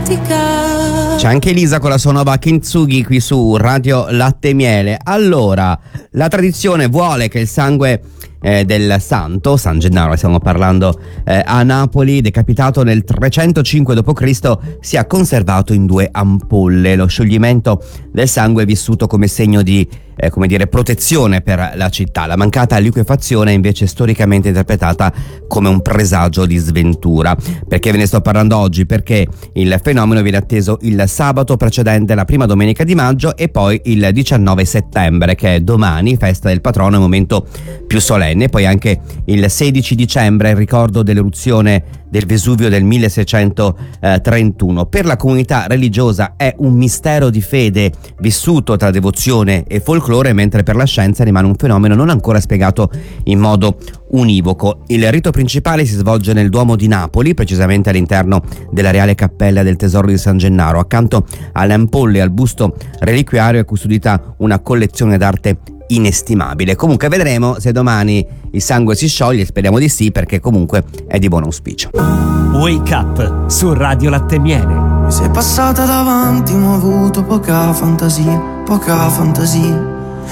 dimenticare. C'è anche Elisa con la sua nuova Kintsugi qui su Radio Latte e Miele. Allora, la tradizione vuole che il sangue del santo, San Gennaro, stiamo parlando a Napoli, decapitato nel 305 d.C., sia conservato in 2 ampolle. Lo scioglimento del sangue è vissuto come segno di protezione per la città. La mancata liquefazione è invece storicamente interpretata come un presagio di sventura. Perché ve ne sto parlando oggi? Perché il fenomeno viene atteso il sabato precedente la prima domenica di maggio e poi il 19 settembre, che è domani, festa del patrono, il momento più solenne. Poi anche il 16 dicembre, il ricordo dell'eruzione del Vesuvio del 1631. Per la comunità religiosa è un mistero di fede vissuto tra devozione e folklore, mentre per la scienza rimane un fenomeno non ancora spiegato in modo univoco. Il rito principale si svolge nel Duomo di Napoli, precisamente all'interno della Reale Cappella del Tesoro di San Gennaro. Accanto alle ampolle e al busto reliquiario è custodita una collezione d'arte inestimabile. Comunque vedremo se domani il sangue si scioglie, speriamo di sì, perché comunque è di buon auspicio. Wake Up su Radio Latte e Miele. Mi sei passata davanti ma ho avuto poca fantasia, poca fantasia.